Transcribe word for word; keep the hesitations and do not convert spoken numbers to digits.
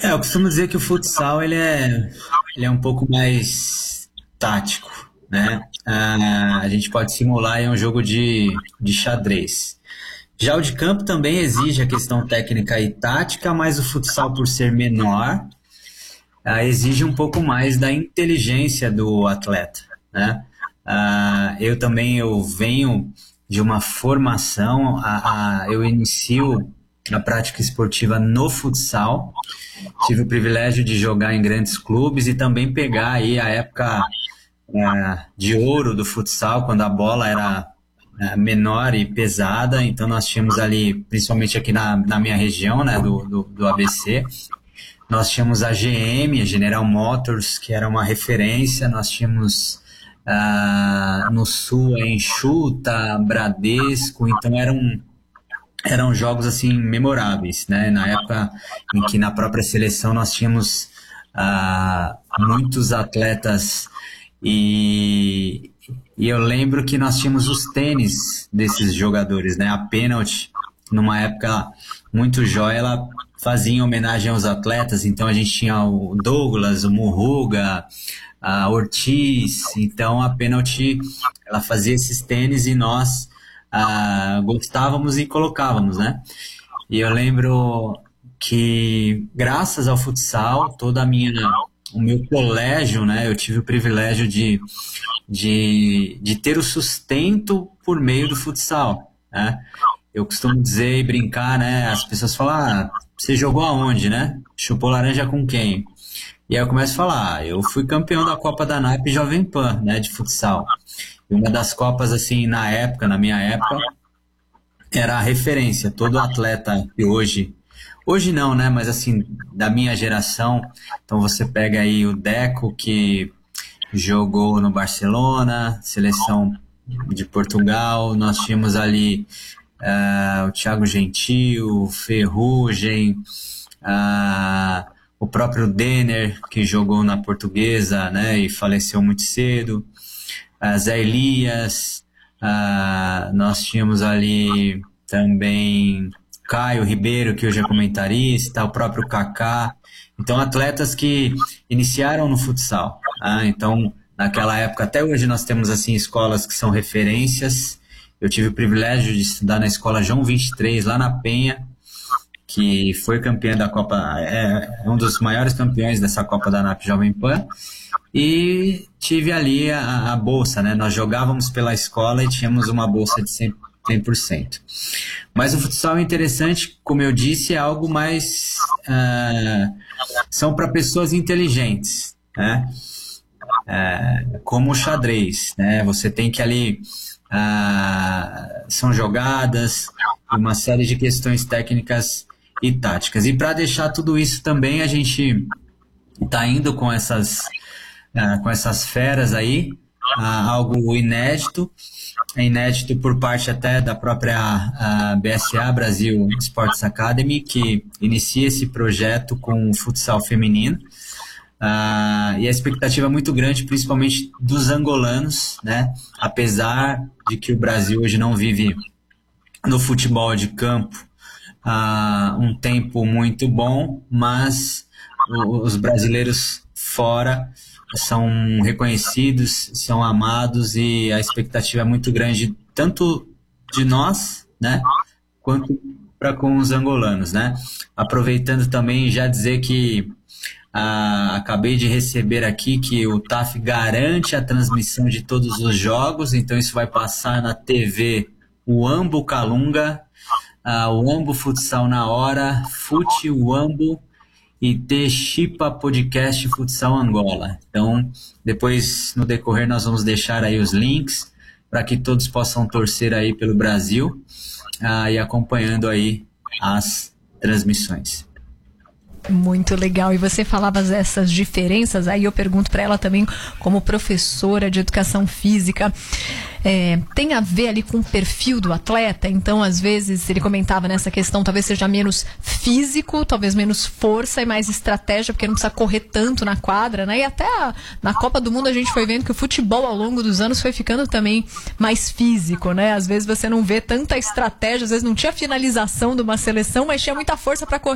É, eu costumo dizer que o futsal ele é, ele é um pouco mais tático, né? Ah, a gente pode simular aí um jogo de, de xadrez. Já o de campo também exige a questão técnica e tática, mas o futsal, por ser menor, ah, exige um pouco mais da inteligência do atleta, né? Ah, eu também eu venho de uma formação, a, a, eu inicio a prática esportiva no futsal, tive o privilégio de jogar em grandes clubes e também pegar aí a época é, de ouro do futsal, quando a bola era é, menor e pesada, então nós tínhamos ali, principalmente aqui na, na minha região, né, do, do, do A B C, nós tínhamos a G M, a General Motors, que era uma referência, nós tínhamos uh, no Sul a Enxuta, Bradesco, então eram, eram jogos assim memoráveis, né? Na época em que na própria seleção nós tínhamos uh, muitos atletas e, e eu lembro que nós tínhamos os tênis desses jogadores, né? A Penalty, numa época muito jóia, ela fazia em homenagem aos atletas, então a gente tinha o Douglas, o Murruga, a Ortiz, então a Penalty, ela fazia esses tênis e nós ah, gostávamos e colocávamos, né? E eu lembro que graças ao futsal, toda a minha, o meu colégio, né, eu tive o privilégio de, de, de ter o sustento por meio do futsal, né? Eu costumo dizer e brincar, né? As pessoas falam, ah, você jogou aonde, né? Chupou laranja com quem? E aí eu começo a falar, eu fui campeão da Copa da N A P Jovem Pan, né, de futsal. E uma das Copas, assim, na época, na minha época, era a referência. Todo atleta que hoje, hoje não, né, mas assim, da minha geração, então você pega aí o Deco, que jogou no Barcelona, seleção de Portugal, nós tínhamos ali Uh, o Thiago Gentil, Ferrugem, uh, o próprio Denner, que jogou na Portuguesa, né, e faleceu muito cedo, uh, Zé Elias, uh, nós tínhamos ali também Caio Ribeiro, que hoje é comentarista, o próprio Kaká, então atletas que iniciaram no futsal, uh, então naquela época, até hoje nós temos assim escolas que são referências. Eu tive o privilégio de estudar na escola João vinte e três, lá na Penha, que foi campeã da Copa, é, é um dos maiores campeões dessa Copa da N A P Jovem Pan, e tive ali a, a bolsa, né? Nós jogávamos pela escola e tínhamos uma bolsa de cem por cento. Mas o futsal é interessante, como eu disse, é algo mais... Uh, são para pessoas inteligentes, né? Uh, como o xadrez, né? Você tem que ali... Ah, são jogadas, uma série de questões técnicas e táticas. E para deixar tudo isso também, a gente está indo com essas, ah, com essas feras aí, ah, algo inédito, é inédito por parte até da própria ah, B S A, Brasil Sports Academy, que inicia esse projeto com o futsal feminino. Uh, e a expectativa é muito grande, principalmente dos angolanos, né? Apesar de que o Brasil hoje não vive no futebol de campo uh, um tempo muito bom, mas os brasileiros fora são reconhecidos, são amados e a expectativa é muito grande, tanto de nós, né? Quanto para com os angolanos, né? Aproveitando também já dizer que Ah, acabei de receber aqui que o T A F garante a transmissão de todos os jogos, então isso vai passar na T V Uambo Calunga, ah, Uambo Futsal na Hora, Fute Uambo e T Chipa Podcast Futsal Angola. Então, depois, no decorrer, nós vamos deixar aí os links para que todos possam torcer aí pelo Brasil ah, e acompanhando aí as transmissões. Muito legal. E você falava dessas diferenças, aí eu pergunto para ela também, como professora de educação física, é, tem a ver ali com o perfil do atleta? Então, às vezes, ele comentava nessa questão, talvez seja menos físico, talvez menos força e mais estratégia, porque não precisa correr tanto na quadra, né? E até a, na Copa do Mundo a gente foi vendo que o futebol ao longo dos anos foi ficando também mais físico, né? Às vezes você não vê tanta estratégia, às vezes não tinha finalização de uma seleção, mas tinha muita força para correr.